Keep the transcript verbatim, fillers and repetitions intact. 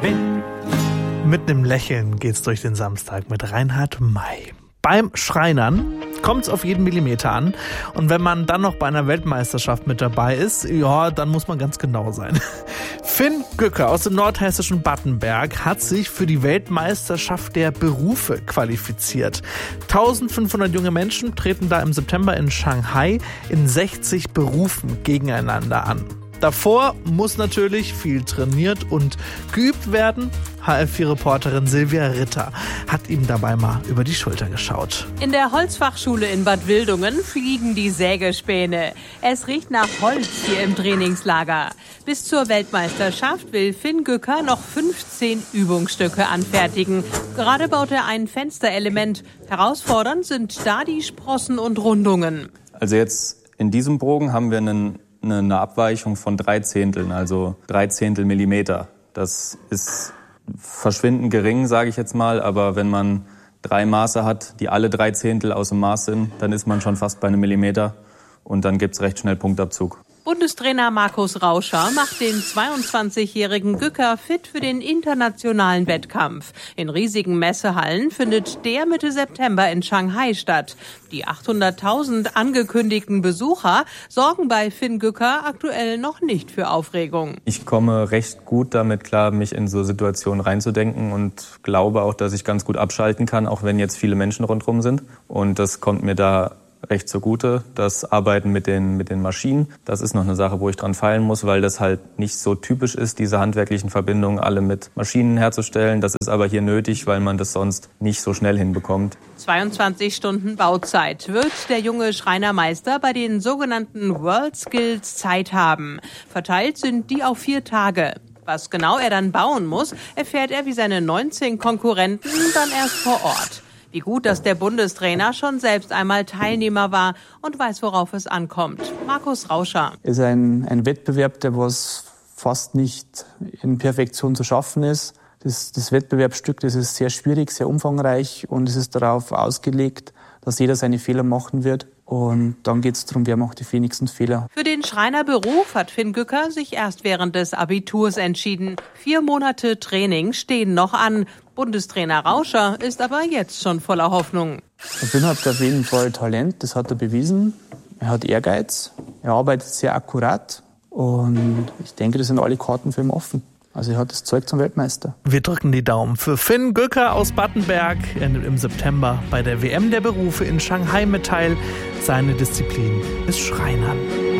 Wind. Mit einem Lächeln geht's durch den Samstag mit Reinhard May. Beim Schreinern kommt's auf jeden Millimeter an. Und wenn man dann noch bei einer Weltmeisterschaft mit dabei ist, ja, dann muss man ganz genau sein. Finn Gücker aus dem nordhessischen Battenberg hat sich für die Weltmeisterschaft der Berufe qualifiziert. eintausendfünfhundert junge Menschen treten da im September in Shanghai in sechzig Berufen gegeneinander an. Davor muss natürlich viel trainiert und geübt werden. H L vier Reporterin Silvia Ritter hat ihm dabei mal über die Schulter geschaut. In der Holzfachschule in Bad Wildungen fliegen die Sägespäne. Es riecht nach Holz hier im Trainingslager. Bis zur Weltmeisterschaft will Finn Gücker noch fünfzehn Übungsstücke anfertigen. Gerade baut er ein Fensterelement. Herausfordernd sind da die Sprossen und Rundungen. Also jetzt in diesem Bogen haben wir einen eine Abweichung von drei Zehnteln, also drei Zehntel Millimeter. Das ist verschwindend gering, sage ich jetzt mal, aber wenn man drei Maße hat, die alle drei Zehntel aus dem Maß sind, dann ist man schon fast bei einem Millimeter und dann gibt's recht schnell Punktabzug. Bundestrainer Markus Rauscher macht den zweiundzwanzigjährigen Gücker fit für den internationalen Wettkampf. In riesigen Messehallen findet der Mitte September in Shanghai statt. Die achthunderttausend angekündigten Besucher sorgen bei Finn Gücker aktuell noch nicht für Aufregung. Ich komme recht gut damit klar, mich in so Situationen reinzudenken und glaube auch, dass ich ganz gut abschalten kann, auch wenn jetzt viele Menschen rundherum sind. Und das kommt mir da recht zugute. Das Arbeiten mit den, mit den Maschinen, das ist noch eine Sache, wo ich dran feilen muss, weil das halt nicht so typisch ist, diese handwerklichen Verbindungen alle mit Maschinen herzustellen. Das ist aber hier nötig, weil man das sonst nicht so schnell hinbekommt. zweiundzwanzig Stunden Bauzeit wird der junge Schreinermeister bei den sogenannten World Skills Zeit haben. Verteilt sind die auf vier Tage. Was genau er dann bauen muss, erfährt er wie seine neunzehn Konkurrenten dann erst vor Ort. Wie gut, dass der Bundestrainer schon selbst einmal Teilnehmer war und weiß, worauf es ankommt. Markus Rauscher. Es ist ein, ein Wettbewerb, der was fast nicht in Perfektion zu schaffen ist. Das, das Wettbewerbsstück, das ist sehr schwierig, sehr umfangreich und es ist darauf ausgelegt, dass jeder seine Fehler machen wird. Und dann geht es darum, wer macht die wenigsten Fehler. Für den Schreinerberuf hat Finn Gücker sich erst während des Abiturs entschieden. Vier Monate Training stehen noch an. Bundestrainer Rauscher ist aber jetzt schon voller Hoffnung. Finn hat auf jeden Fall Talent, das hat er bewiesen. Er hat Ehrgeiz, er arbeitet sehr akkurat und ich denke, das sind alle Karten für ihn offen. Also er hat das Zeug zum Weltmeister. Wir drücken die Daumen für Finn Gücker aus Battenberg. Er nimmt im September bei der W M der Berufe in Shanghai mit teil. Seine Disziplin ist Schreinern.